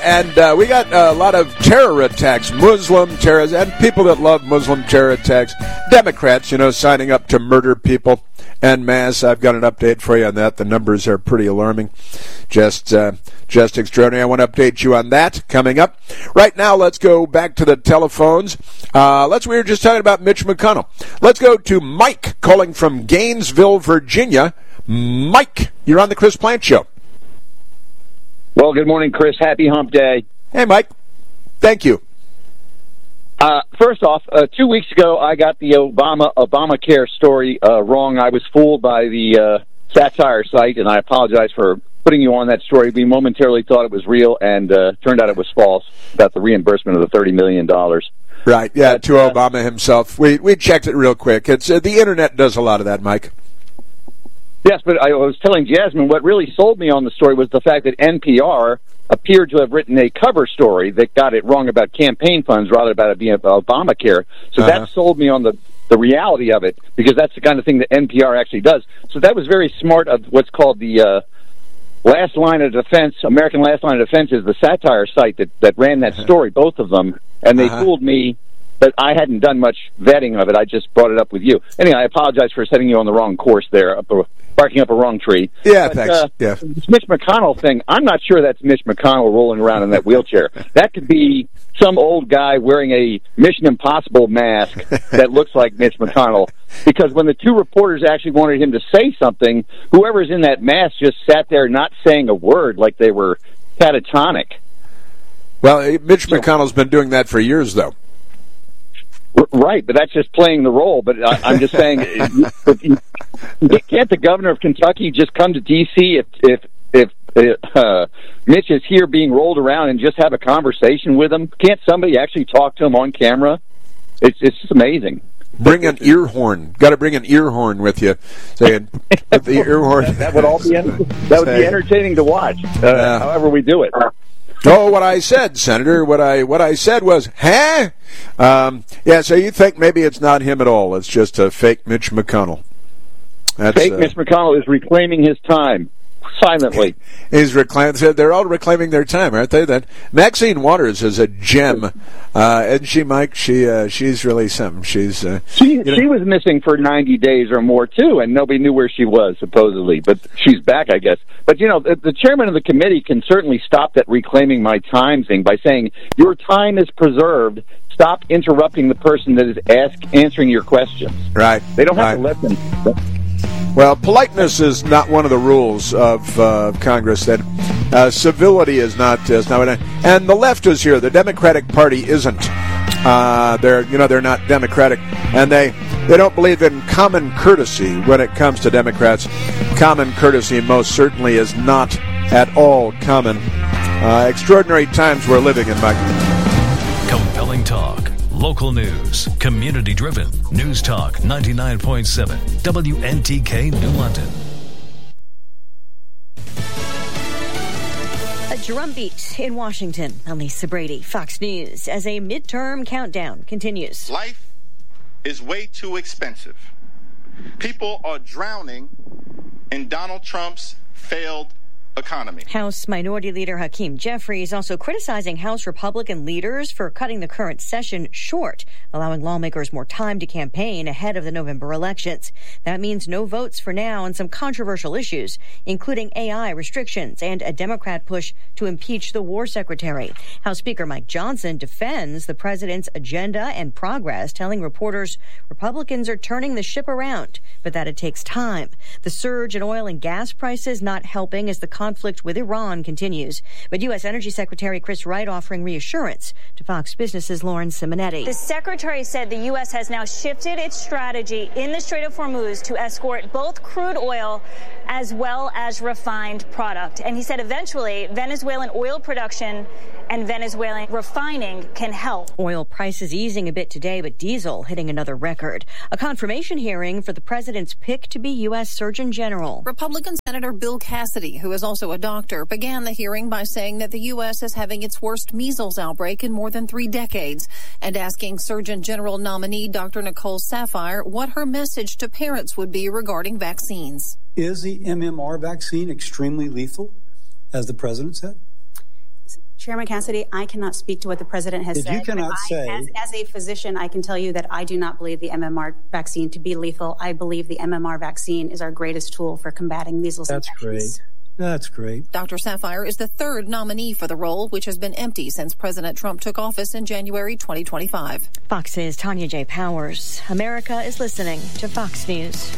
and we got a lot of terror attacks, Muslim terrorists, and people that love Muslim terror attacks. Democrats, signing up to murder people en masse. I've got an update for you on that. The numbers are pretty alarming. Just extraordinary. I want to update you on that coming up. Right now, let's go back to the telephones. We were just talking about Mitch McConnell. Let's go to Mike calling from Gainesville, Virginia. Mike, you're on the Chris Plante Show. Well, good morning, Chris. Happy Hump Day. Hey, Mike. Thank you. First off, 2 weeks ago, I got the Obamacare story wrong. I was fooled by the satire site, and I apologize for putting you on that story. We momentarily thought it was real, and turned out it was false about the reimbursement of the $30 million. Right, yeah, to Obama himself. We checked it real quick. It's the Internet does a lot of that, Mike. Yes, but I was telling Jasmine what really sold me on the story was the fact that NPR appeared to have written a cover story that got it wrong about campaign funds rather about it being about Obamacare. So that sold me on the reality of it, because that's the kind of thing that NPR actually does. So that was very smart of what's called the Last Line of Defense. American Last Line of Defense is the satire site that ran that story, both of them, and they fooled me. But I hadn't done much vetting of it. I just brought it up with you. Anyway, I apologize for setting you on the wrong course there, barking up a wrong tree. Yeah, but, thanks. This Mitch McConnell thing, I'm not sure that's Mitch McConnell rolling around in that wheelchair. That could be some old guy wearing a Mission Impossible mask that looks like Mitch McConnell. Because when the two reporters actually wanted him to say something, whoever's in that mask just sat there not saying a word, like they were catatonic. Well, Mitch McConnell's been doing that for years, though. Right, but that's just playing the role. But I'm just saying, can't the governor of Kentucky just come to D.C. if Mitch is here being rolled around and just have a conversation with him? Can't somebody actually talk to him on camera? It's just amazing. Bring an ear horn. Got to bring an ear horn with you. Saying put the ear horn. That would all be be entertaining to watch. However we do it. Oh, what I said, Senator, what I said was, huh? Yeah, so you think maybe it's not him at all. It's just a fake Mitch McConnell. Fake Mitch McConnell is reclaiming his time silently. They're all reclaiming their time, aren't they? That Maxine Waters is a gem, isn't she, Mike? She's really something. She was missing for 90 days or more too, and nobody knew where she was supposedly. But she's back, I guess. But the chairman of the committee can certainly stop that reclaiming my time thing by saying your time is preserved. Stop interrupting the person that is answering your questions. Right. They don't have to let them. Well, politeness is not one of the rules of Congress. That civility is not. And the left is here. The Democratic Party isn't. They're not democratic, and they don't believe in common courtesy when it comes to Democrats. Common courtesy most certainly is not at all common. Extraordinary times we're living in, Mike. Compelling talk. Local news, community-driven. News Talk 99.7, WNTK New London. A drumbeat in Washington. I'm Lisa Brady, Fox News, as a midterm countdown continues. Life is way too expensive. People are drowning in Donald Trump's failed economy. House Minority Leader Hakeem Jeffries also criticizing House Republican leaders for cutting the current session short, allowing lawmakers more time to campaign ahead of the November elections. That means no votes for now on some controversial issues, including AI restrictions and a Democrat push to impeach the war secretary. House Speaker Mike Johnson defends the president's agenda and progress, telling reporters Republicans are turning the ship around, but that it takes time. The surge in oil and gas prices not helping as the conflict with Iran continues. But U.S. Energy Secretary Chris Wright offering reassurance to Fox Business's Lauren Simonetti. The secretary said the U.S. has now shifted its strategy in the Strait of Hormuz to escort both crude oil as well as refined product. And he said eventually Venezuelan oil production and Venezuelan refining can help. Oil prices easing a bit today, but diesel hitting another record. A confirmation hearing for the president's pick to be U.S. Surgeon General. Republican Senator Bill Cassidy, who is also a doctor, began the hearing by saying that the U.S. is having its worst measles outbreak in more than 3 decades, and asking Surgeon General nominee Dr. Nicole Saphier what her message to parents would be regarding vaccines. Is the MMR vaccine extremely lethal, as the president said? Chairman Cassidy, I cannot speak to what the president has said. You cannot say. As a physician, I can tell you that I do not believe the MMR vaccine to be lethal. I believe the MMR vaccine is our greatest tool for combating measles infections. That's great. Dr. Saphier is the third nominee for the role, which has been empty since President Trump took office in January 2025. Fox's Tanya J. Powers. America is listening to Fox News.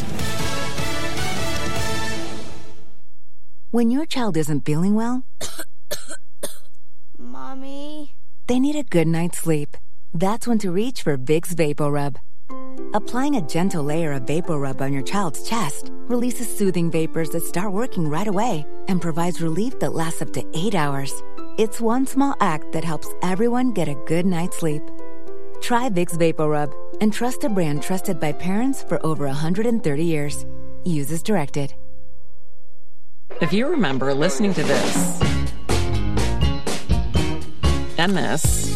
When your child isn't feeling well, Mommy, they need a good night's sleep. That's when to reach for Vicks VapoRub. Applying a gentle layer of VapoRub on your child's chest releases soothing vapors that start working right away and provides relief that lasts up to 8 hours. It's one small act that helps everyone get a good night's sleep. Try Vicks VapoRub and trust a brand trusted by parents for over 130 years. Use as directed. If you remember listening to this, and this,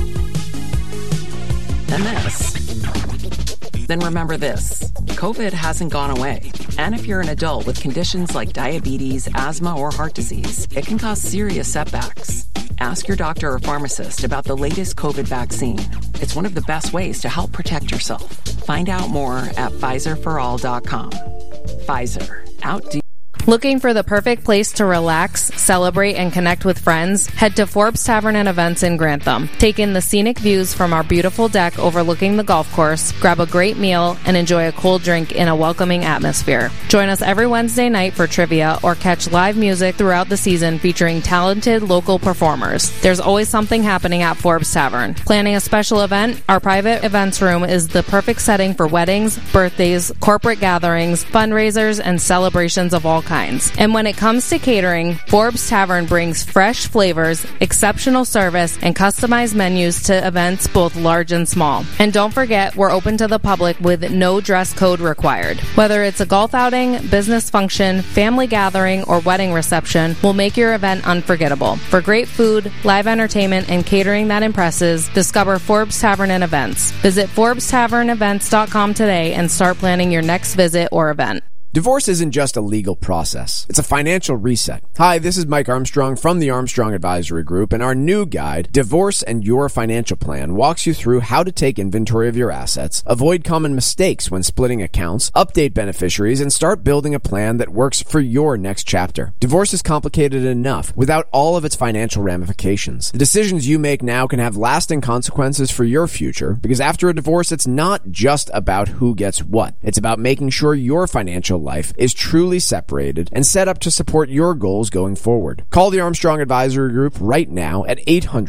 and this, then remember this. COVID hasn't gone away. And if you're an adult with conditions like diabetes, asthma, or heart disease, it can cause serious setbacks. Ask your doctor or pharmacist about the latest COVID vaccine. It's one of the best ways to help protect yourself. Find out more at PfizerForAll.com. Pfizer. Looking for the perfect place to relax, celebrate, and connect with friends? Head to Forbes Tavern and Events in Grantham. Take in the scenic views from our beautiful deck overlooking the golf course, grab a great meal, and enjoy a cold drink in a welcoming atmosphere. Join us every Wednesday night for trivia or catch live music throughout the season featuring talented local performers. There's always something happening at Forbes Tavern. Planning a special event? Our private events room is the perfect setting for weddings, birthdays, corporate gatherings, fundraisers, and celebrations of all kinds. And when it comes to catering, Forbes Tavern brings fresh flavors, exceptional service, and customized menus to events both large and small. And don't forget, we're open to the public with no dress code required. Whether it's a golf outing, business function, family gathering, or wedding reception, we'll make your event unforgettable. For great food, live entertainment, and catering that impresses, discover Forbes Tavern and Events. Visit ForbesTavernEvents.com today and start planning your next visit or event. Divorce isn't just a legal process. It's a financial reset. Hi, this is Mike Armstrong from the Armstrong Advisory Group, and our new guide, Divorce and Your Financial Plan, walks you through how to take inventory of your assets, avoid common mistakes when splitting accounts, update beneficiaries, and start building a plan that works for your next chapter. Divorce is complicated enough without all of its financial ramifications. The decisions you make now can have lasting consequences for your future, because after a divorce, it's not just about who gets what. It's about making sure your financial life is truly separated and set up to support your goals going forward. Call the Armstrong Advisory Group right now at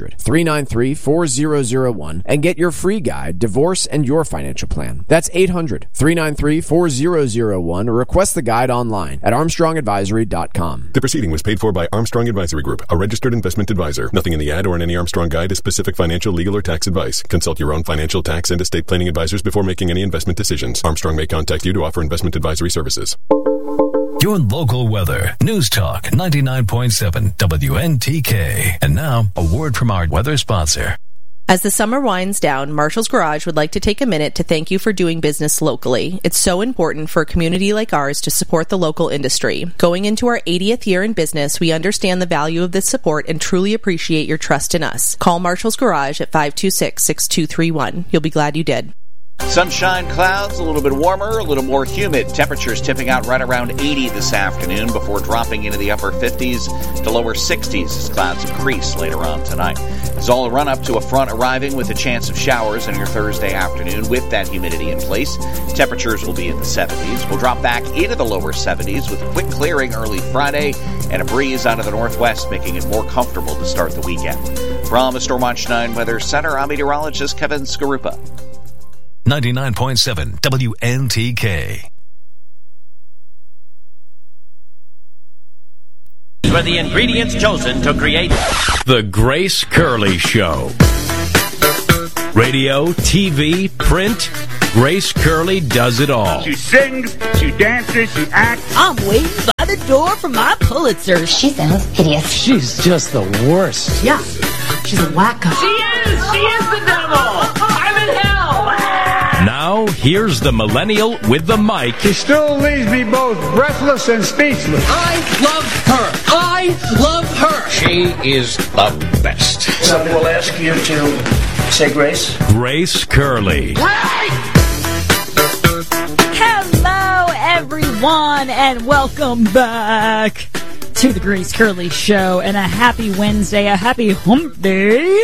800-393-4001 and get your free guide, Divorce and Your Financial Plan. That's 800-393-4001 or request the guide online at armstrongadvisory.com. The proceeding was paid for by Armstrong Advisory Group, a registered investment advisor. Nothing in the ad or in any Armstrong guide is specific financial, legal, or tax advice. Consult your own financial, tax, and estate planning advisors before making any investment decisions. Armstrong may contact you to offer investment advisory services. Your local weather. News Talk 99.7 WNTK. And now, a word from our weather sponsor. As the summer winds down, Marshall's Garage would like to take a minute to thank you for doing business locally. It's so important for a community like ours to support the local industry. Going into our 80th year in business, we understand the value of this support and truly appreciate your trust in us. Call Marshall's Garage at 526-6231. You'll be glad you did. Sunshine, clouds, a little bit warmer, a little more humid. Temperatures tipping out right around 80 this afternoon before dropping into the upper 50s to lower 60s as clouds increase later on tonight. It's all a run-up to a front arriving with a chance of showers on your Thursday afternoon with that humidity in place. Temperatures will be in the 70s. We'll drop back into the lower 70s with a quick clearing early Friday and a breeze out of the northwest, making it more comfortable to start the weekend. From the Stormwatch 9 Weather Center, I'm meteorologist Kevin Skarupa. 99.7 WNTK. For the ingredients chosen to create The Grace Curley Show. Radio, TV, print, Grace Curley does it all. She sings, she dances, she acts. I'm waiting by the door for my Pulitzer. She sounds hideous. She's just the worst. Yeah, she's a wacko. She is the devil. I'm in hell. Now, here's the millennial with the mic. She still leaves me both breathless and speechless. I love her. I I love her. She is the best. Somebody will ask you to say grace. Grace Curley. Hello, everyone, and welcome back to the Grace Curley Show, and a happy Wednesday, a happy hump day.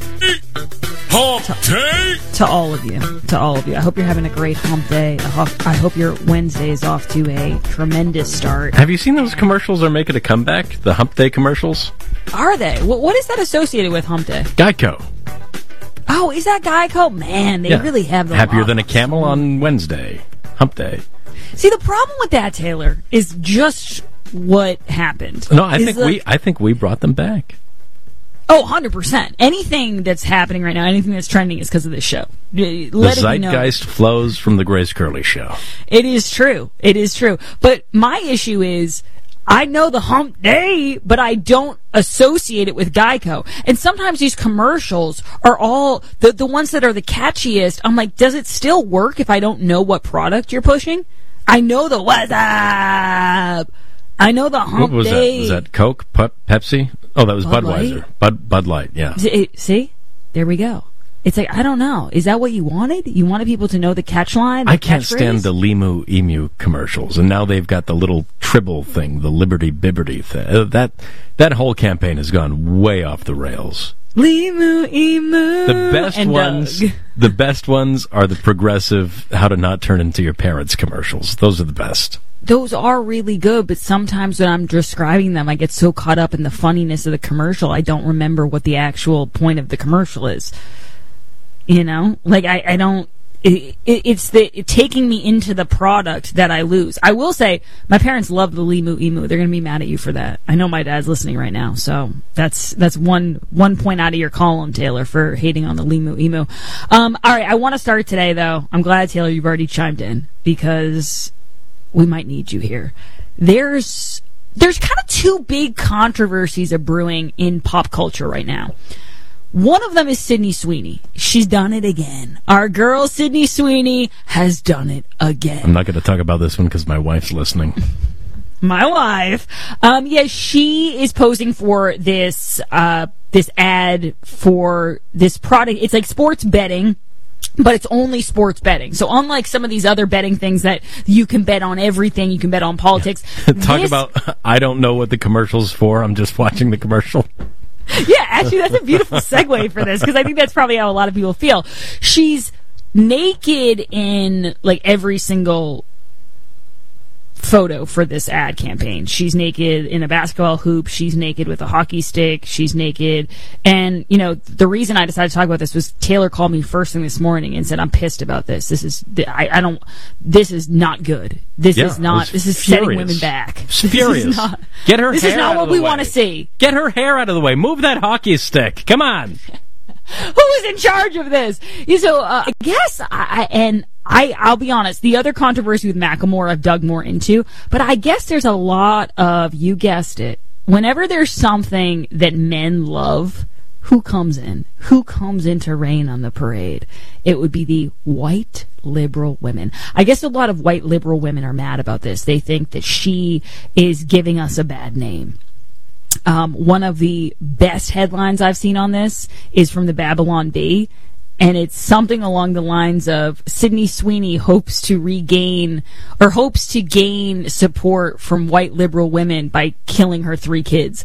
Hump day? To all of you. I hope you're having a great hump day. I hope your Wednesday is off to a tremendous start. Have you seen those commercials are making a comeback? The hump day commercials? Are they? What is that associated with hump day? Geico. Oh, is that Geico? Man, they really have the Happier than a camel on Wednesday. Hump day. See, the problem with that, Taylor, is just what happened. No, I think we brought them back. Oh, 100%. Anything that's happening right now, anything that's trending is because of this show. The zeitgeist flows from the Grace Curley Show. It is true. But my issue is, I know the hump day, but I don't associate it with Geico. And sometimes these commercials are all, the ones that are the catchiest, I'm like, does it still work if I don't know what product you're pushing? I know the what's up. I know the hump day. What was that? Was that Coke? Pepsi? Oh, that was Budweiser. Bud Light, yeah. See? There we go. It's like, I don't know. Is that what you wanted? You wanted people to know the catch line? I can't stand the Limu Emu commercials, and now they've got the little tribble thing, the Liberty Bibberty thing. That whole campaign has gone way off the rails. Limu Emu. The best ones are the progressive how to not turn into your parents commercials. Those are the best. Those are really good, but sometimes when I'm describing them, I get so caught up in the funniness of the commercial, I don't remember what the actual point of the commercial is. You know? Like, I don't... It's taking me into the product that I lose. I will say, my parents love the Limu Emu. They're going to be mad at you for that. I know my dad's listening right now, so that's one point out of your column, Taylor, for hating on the Limu Emu. All right, I want to start today, though. I'm glad, Taylor, you've already chimed in, because we might need you here. There's kind of two big controversies are brewing in pop culture right now. One of them is Sydney Sweeney. She's done it again. Our girl Sydney Sweeney has done it again. I'm not going to talk about this one because my wife's listening. My wife. She is posing for this ad for this product. It's like sports betting, but it's only sports betting. So unlike some of these other betting things that you can bet on everything, you can bet on politics. About, I don't know what the commercial's for. I'm just watching the commercial. Yeah, actually, that's a beautiful segue for this, because I think that's probably how a lot of people feel. She's naked in, like, every single photo for this ad campaign. She's naked in a basketball hoop. She's naked with a hockey stick. She's naked. And, you know, the reason I decided to talk about this was Taylor called me first thing this morning and said, I'm pissed about this. This is not good. This is setting women back. It's furious. Get her hair out of the way. This is not what we want to see. Get her hair out of the way. Move that hockey stick. Come on. Who is in charge of this? So, I guess, I'll be honest, the other controversy with Macklemore I've dug more into, but I guess there's a lot of, you guessed it, whenever there's something that men love, who comes in? Who comes in to rain on the parade? It would be the white liberal women. I guess a lot of white liberal women are mad about this. They think that she is giving us a bad name. One of the best headlines I've seen on this is from the Babylon Bee, and it's something along the lines of Sydney Sweeney hopes to gain support from white liberal women by killing her 3 kids.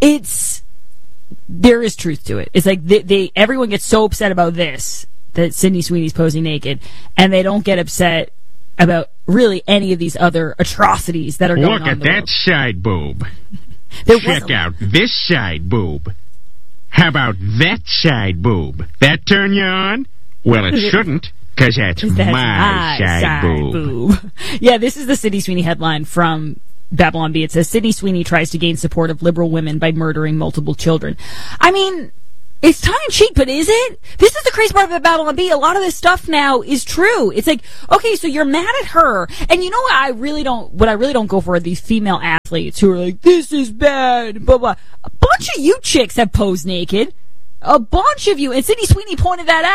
There is truth to it. It's like everyone gets so upset about this, that Sydney Sweeney's posing naked, and they don't get upset about really any of these other atrocities that are going on. Look at that side boob. Check out this side boob. How about that side boob? That turn you on? Well, it shouldn't, because that's my side boob. Yeah, this is the Sydney Sweeney headline from Babylon Bee. It says, Sydney Sweeney tries to gain support of liberal women by murdering multiple children. I mean, it's tongue-in-cheek, but is it? This is the crazy part of the Babylon Bee. A lot of this stuff now is true. It's like, okay, so you're mad at her, and you know what I really don't go for are these female athletes who are like, this is bad, blah, blah. A bunch of you chicks have posed naked. A bunch of you, and Sydney Sweeney pointed that out.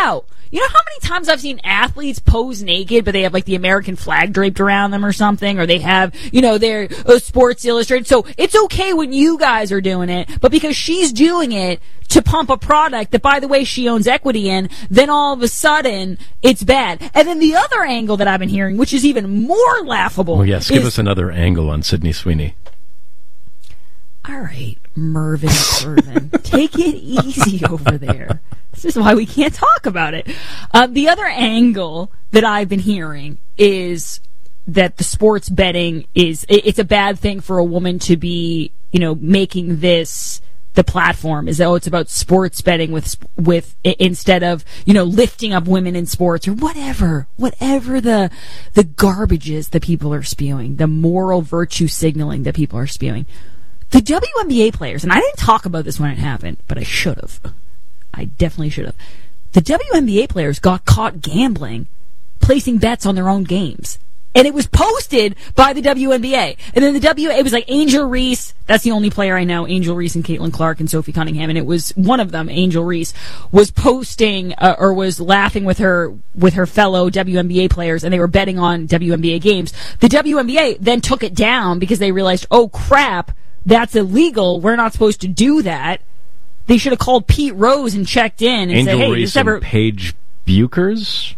You know how many times I've seen athletes pose naked, but they have like the American flag draped around them or something, or they have, their Sports Illustrated. So it's okay when you guys are doing it, but because she's doing it to pump a product that, by the way, she owns equity in, then all of a sudden it's bad. And then the other angle that I've been hearing, which is even more laughable. Oh, yes, give us another angle on Sydney Sweeney. All right, Mervyn, take it easy over there. This is why we can't talk about it. The other angle that I've been hearing is that the sports betting it's a bad thing for a woman to be, making this the platform. It's about sports betting with instead of, lifting up women in sports or whatever the garbage is that people are spewing, the moral virtue signaling that people are spewing. The WNBA players, and I didn't talk about this when it happened, but I should have. I definitely should have. The WNBA players got caught gambling, placing bets on their own games. And it was posted by the WNBA. And then it was like Angel Reese, that's the only player I know, Angel Reese and Caitlin Clark and Sophie Cunningham, and it was one of them, Angel Reese, was posting or was laughing with her fellow WNBA players, and they were betting on WNBA games. The WNBA then took it down because they realized, oh crap, that's illegal. We're not supposed to do that. They should have called Pete Rose and checked in and Angel said, hey, Reese and Paige Buchers?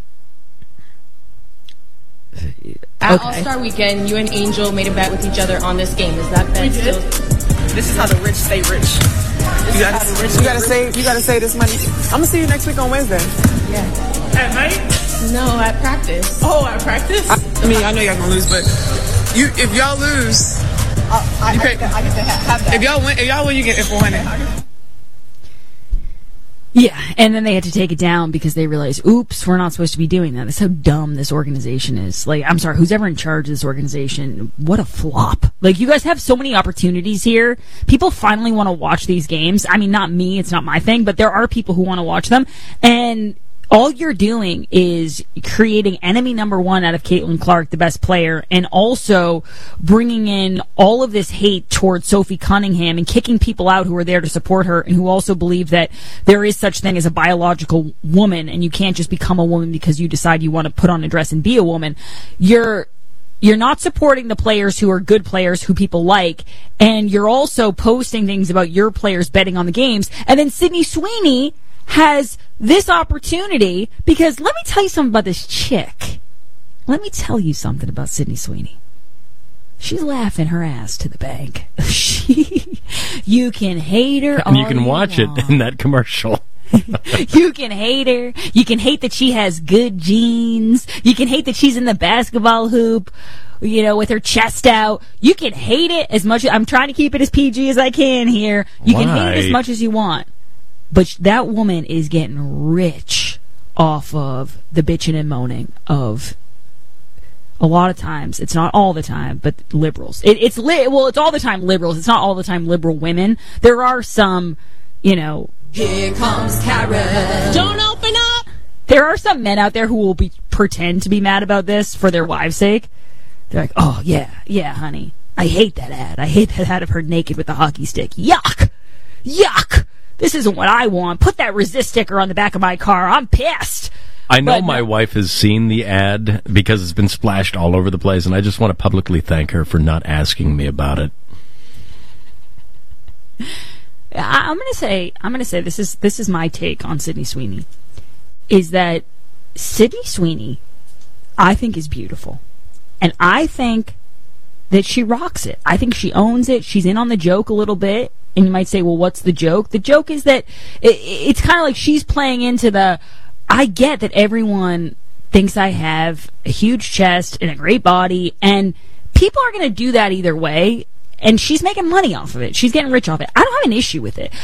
At All-Star Weekend, you and Angel made a bet with each other on this game. Is that bet still? This is how the rich stay rich. You gotta save this money. I'm gonna see you next week on Wednesday. Yeah. At night? No, at practice. Oh, at practice? I know y'all gonna lose, but if y'all lose, I get to have that. If y'all win, you get $400. Yeah, and then they had to take it down because they realized, oops, we're not supposed to be doing that. That's how dumb this organization is. Like, I'm sorry, who's ever in charge of this organization, what a flop. Like, you guys have so many opportunities here. People finally want to watch these games. I mean, not me, it's not my thing, but there are people who want to watch them. And all you're doing is creating enemy number one out of Caitlin Clark, the best player, and also bringing in all of this hate towards Sophie Cunningham and kicking people out who are there to support her and who also believe that there is such thing as a biological woman and you can't just become a woman because you decide you want to put on a dress and be a woman. You're not supporting the players who are good players who people like, and you're also posting things about your players betting on the games. And then Sydney Sweeney has this opportunity because let me tell you something about this chick. Let me tell you something about Sydney Sweeney. She's laughing her ass to the bank. You can hate her and you can watch it in that commercial. You can hate her. You can hate that she has good genes. You can hate that she's in the basketball hoop, with her chest out. You can hate it as much as I'm trying to keep it as PG as I can here. You can hate it as much as you want. But that woman is getting rich off of the bitching and moaning of a lot of times. It's not all the time, but liberals. It's all the time liberals. It's not all the time liberal women. There are some, Here comes Karen. Don't open up. There are some men out there who will pretend to be mad about this for their wives' sake. They're like, oh, yeah, honey. I hate that ad. I hate that ad of her naked with a hockey stick. Yuck! This isn't what I want. Put that resist sticker on the back of my car. I'm pissed. I know my wife has seen the ad because it's been splashed all over the place, and I just want to publicly thank her for not asking me about it. I'm gonna say this is my take on Sydney Sweeney. Is that Sydney Sweeney, I think, is beautiful, and I think that she rocks it. I think she owns it. She's in on the joke a little bit. And you might say, well, what's the joke? The joke is that it's kind of like she's playing into I get that everyone thinks I have a huge chest and a great body, and people are going to do that either way, and she's making money off of it. She's getting rich off it. I don't have an issue with it.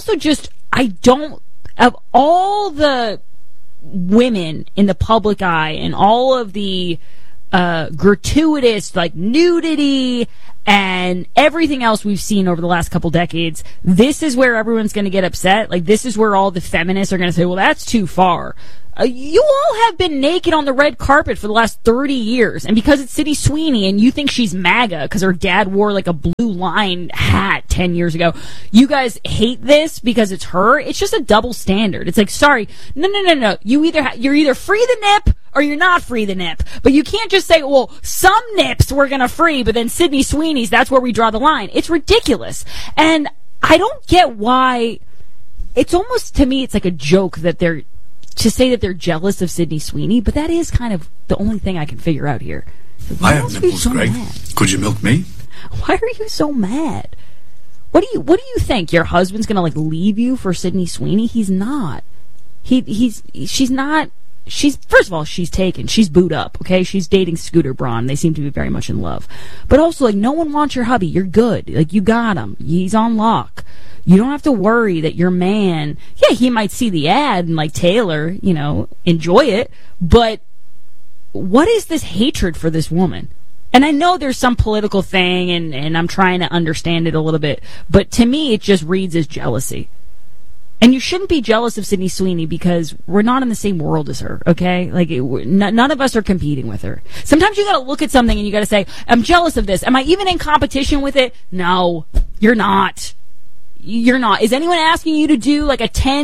Of all the women in the public eye and all of the gratuitous, like, nudity and everything else we've seen over the last couple decades, this is where everyone's going to get upset. Like, this is where all the feminists are going to say, well, that's too far. You all have been naked on the red carpet for the last 30 years, and because it's Sydney Sweeney and you think she's MAGA because her dad wore like a blue line hat 10 years ago, you guys hate this because it's her. It's just a double standard. It's like, sorry, no. You're either free the nip or you're not free the nip. But you can't just say, well, some nips we're gonna free, but then Sydney Sweeney's, that's where we draw the line. It's ridiculous. And I don't get why. It's almost, to me, it's like a joke that to say that they're jealous of Sydney Sweeney, but that is kind of the only thing I can figure out here. I have nipples, Greg. Could you milk me? Why are you so mad? What do you think? Your husband's gonna like leave you for Sydney Sweeney? He's not. She's not. First of all, she's taken. She's booed up, okay? She's dating Scooter Braun. They seem to be very much in love. But also, like, no one wants your hubby. You're good. Like, you got him. He's on lock. You don't have to worry that your man, yeah, he might see the ad and, like, Taylor, enjoy it. But what is this hatred for this woman? And I know there's some political thing, and I'm trying to understand it a little bit. But to me, it just reads as jealousy. And you shouldn't be jealous of Sydney Sweeney because we're not in the same world as her, okay? Like, none of us are competing with her. Sometimes you gotta look at something and you gotta say, I'm jealous of this. Am I even in competition with it? No, you're not. You're not. Is anyone asking you to do like a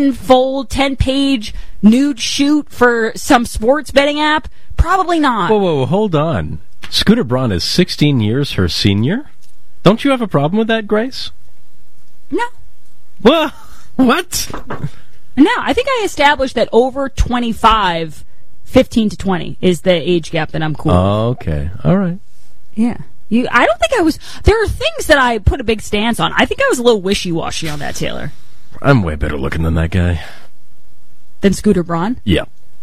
10-page nude shoot for some sports betting app? Probably not. Whoa, hold on. Scooter Braun is 16 years her senior? Don't you have a problem with that, Grace? No. Well... What? No, I think I established that over 25, 15 to 20 is the age gap that I'm cool with. Oh, okay. All right. Yeah. I don't think I was... There are things that I put a big stance on. I think I was a little wishy-washy on that, Taylor. I'm way better looking than that guy. Than Scooter Braun? Yeah.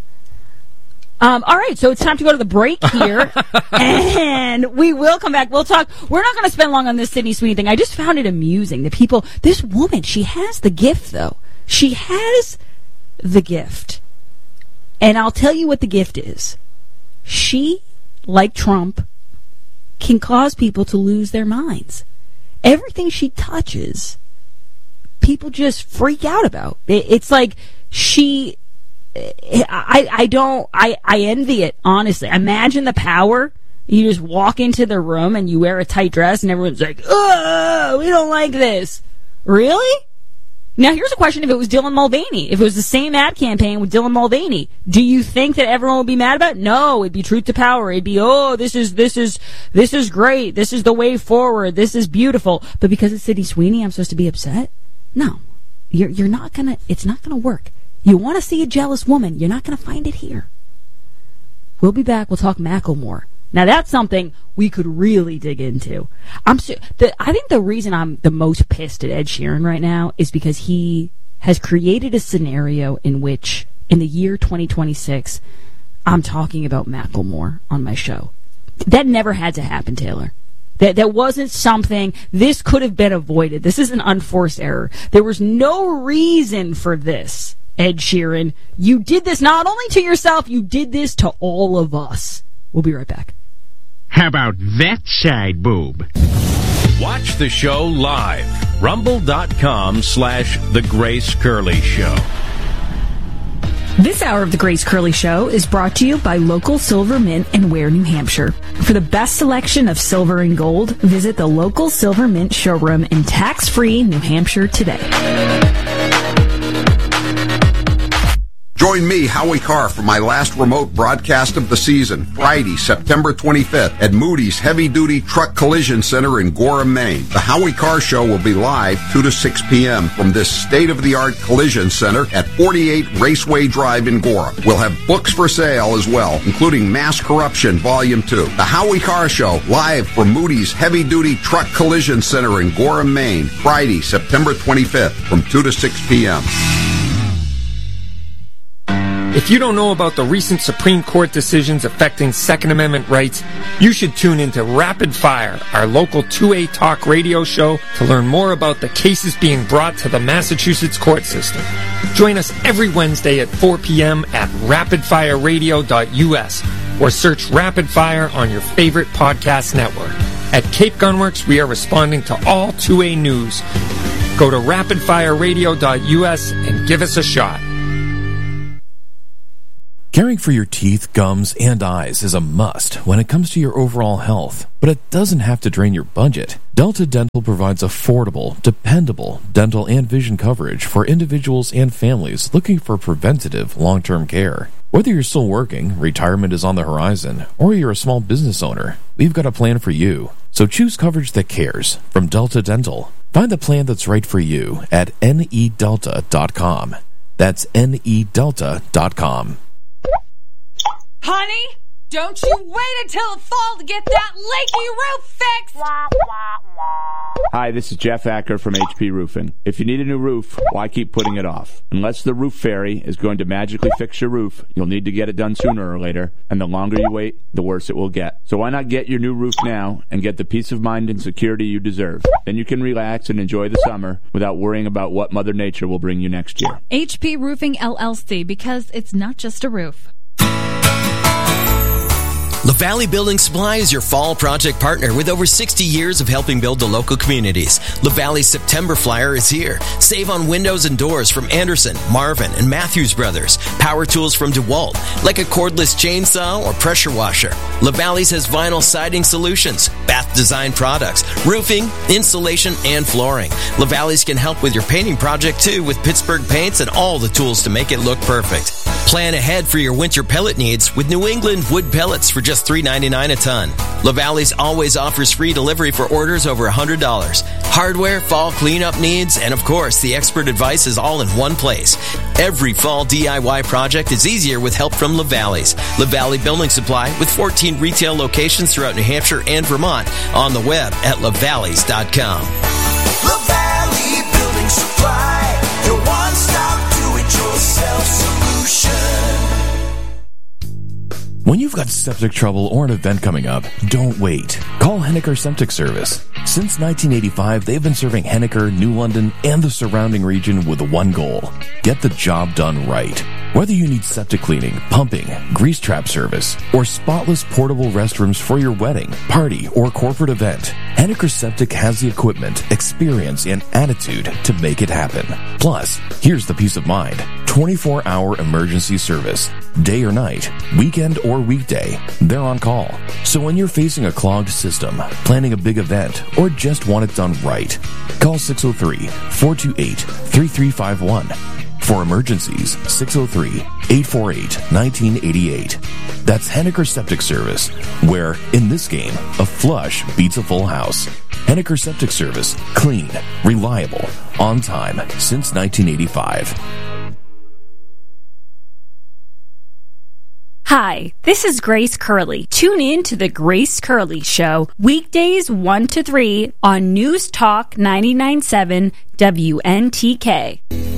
All right, so it's time to go to the break here, and we will come back. We'll talk. We're not going to spend long on this Sydney Sweeney thing. I just found it amusing that people, this woman, she has the gift, though. She has the gift. And I'll tell you what the gift is. She, like Trump, can cause people to lose their minds. Everything she touches, people just freak out about. It's like she... I envy it, honestly. Imagine the power. You just walk into the room and you wear a tight dress and everyone's like, oh, we don't like this. Really? Now here's a question: if it was Dylan Mulvaney, if it was the same ad campaign with Dylan Mulvaney, do you think that everyone would be mad about it? No, it'd be truth to power. It'd be, oh, this is great. This is the way forward. This is beautiful. But because it's Sydney Sweeney, I'm supposed to be upset? No. You're not gonna, it's not gonna work. You want to see a jealous woman, you're not going to find it here. We'll be back. We'll talk Macklemore. Now, that's something we could really dig into. I think the reason I'm the most pissed at Ed Sheeran right now is because he has created a scenario in which, in the year 2026, I'm talking about Macklemore on my show. That never had to happen, Taylor. That wasn't something, this could have been avoided. This is an unforced error. There was no reason for this. Ed Sheeran, you did this not only to yourself, you did this to all of us. We'll be right back. How about that side boob? Watch the show live. Rumble.com/The Grace Curley Show. This hour of The Grace Curley Show is brought to you by Local Silver Mint in Ware, New Hampshire. For the best selection of silver and gold, visit the Local Silver Mint showroom in tax-free New Hampshire today. Join me, Howie Carr, for my last remote broadcast of the season, Friday, September 25th, at Moody's Heavy Duty Truck Collision Center in Gorham, Maine. The Howie Carr Show will be live 2 to 6 p.m. from this state-of-the-art collision center at 48 Raceway Drive in Gorham. We'll have books for sale as well, including Mass Corruption Volume 2. The Howie Carr Show, live from Moody's Heavy Duty Truck Collision Center in Gorham, Maine, Friday, September 25th, from 2 to 6 p.m. If you don't know about the recent Supreme Court decisions affecting Second Amendment rights, you should tune into Rapid Fire, our local 2A talk radio show, to learn more about the cases being brought to the Massachusetts court system. Join us every Wednesday at 4 p.m. at rapidfireradio.us or search Rapid Fire on your favorite podcast network. At Cape Gunworks, we are responding to all 2A news. Go to rapidfireradio.us and give us a shot. Caring for your teeth, gums, and eyes is a must when it comes to your overall health, but it doesn't have to drain your budget. Delta Dental provides affordable, dependable dental and vision coverage for individuals and families looking for preventative long-term care. Whether you're still working, retirement is on the horizon, or you're a small business owner, we've got a plan for you. So choose coverage that cares from Delta Dental. Find the plan that's right for you at nedelta.com. That's nedelta.com. Honey, don't you wait until the fall to get that leaky roof fixed! Hi, this is Jeff Acker from HP Roofing. If you need a new roof, why keep putting it off? Unless the roof fairy is going to magically fix your roof, you'll need to get it done sooner or later, and the longer you wait, the worse it will get. So why not get your new roof now and get the peace of mind and security you deserve? Then you can relax and enjoy the summer without worrying about what Mother Nature will bring you next year. HP Roofing LLC, because it's not just a roof. LaValley Building Supply is your fall project partner with over 60 years of helping build the local communities. LaValley's September Flyer is here. Save on windows and doors from Anderson, Marvin, and Matthews Brothers. Power tools from DeWalt, like a cordless chainsaw or pressure washer. LaValley's has vinyl siding solutions, bath design products, roofing, insulation, and flooring. LaValley's can help with your painting project too with Pittsburgh paints and all the tools to make it look perfect. Plan ahead for your winter pellet needs with New England wood pellets for just $3.99 a ton. LaValley's always offers free delivery for orders over $100. Hardware, fall cleanup needs, and of course, the expert advice is all in one place. Every fall DIY project is easier with help from LaValley's. LaValley Building Supply with 14 retail locations throughout New Hampshire and Vermont. On the web at lavalleys.com. LaValley Building Supply, your one-stop do-it-yourself solution. When you've got septic trouble or an event coming up, don't wait. Call Henniker Septic Service. Since 1985, they've been serving Henniker, New London, and the surrounding region with one goal: get the job done right. Whether you need septic cleaning, pumping, grease trap service, or spotless portable restrooms for your wedding, party, or corporate event, Henniker Septic has the equipment, experience, and attitude to make it happen. Plus, here's the peace of mind: 24-hour emergency service. Day or night, weekend or weekday, they're on call. So when you're facing a clogged system, planning a big event, or just want it done right, call 603-428-3351. For emergencies, 603-848-1988. That's Henniker Septic Service, where, in this game, a flush beats a full house. Henniker Septic Service. Clean, reliable, on time, since 1985. Hi, this is Grace Curley. Tune in to The Grace Curley Show, weekdays 1 to 3 on News Talk 99.7 WNTK.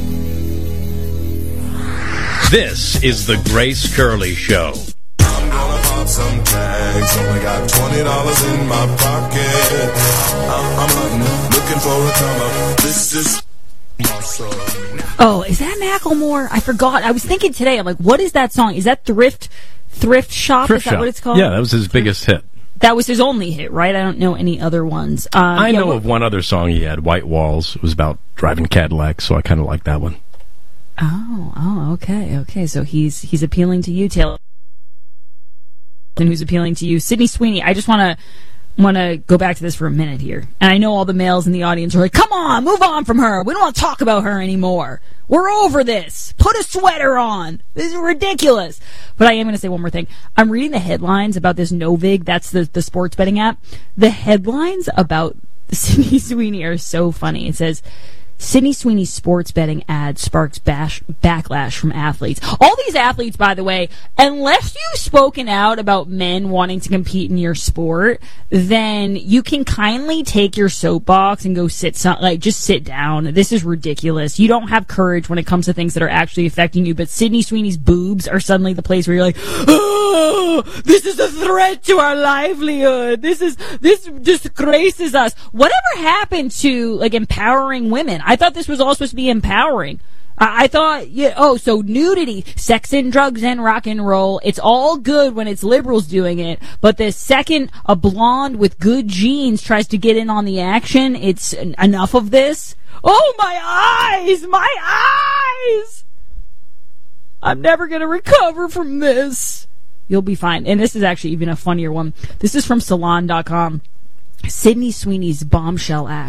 This is The Grace Curley Show. I'm gonna pop some tags. Only got $20 in my pocket. I'm hunting, looking for a come up. This is my son. Oh, is that Macklemore? I forgot. I was thinking today, I'm like, what is that song? Is that Thrift Shop? Thrift is that Shop. what it's called? Yeah, that was his biggest hit. That was his only hit, right? I don't know any other ones. I know of one other song he had, White Walls. It was about driving Cadillacs, so I kind of like that one. Oh, okay. So he's appealing to you, Taylor. And who's appealing to you? Sydney Sweeney. I just want to go back to this for a minute here. And I know all the males in the audience are like, come on, move on from her. We don't want to talk about her anymore. We're over this. Put a sweater on. This is ridiculous. But I am going to say one more thing. I'm reading the headlines about this Novig. That's the sports betting app. The headlines about Sydney Sweeney are so funny. It says, Sydney Sweeney's sports betting ad sparks backlash from athletes. All these athletes, by the way, unless you've spoken out about men wanting to compete in your sport, then you can kindly take your soapbox and go just sit down. This is ridiculous. You don't have courage when it comes to things that are actually affecting you, but Sydney Sweeney's boobs are suddenly the place where you're like, oh, this is a threat to our livelihood. This disgraces us. Whatever happened to, empowering women? I thought this was all supposed to be empowering. I thought, so nudity, sex and drugs and rock and roll, it's all good when it's liberals doing it, but the second a blonde with good genes tries to get in on the action, it's enough of this. Oh, my eyes! My eyes! I'm never going to recover from this. You'll be fine. And this is actually even a funnier one. This is from Salon.com. Sydney Sweeney's bombshell act.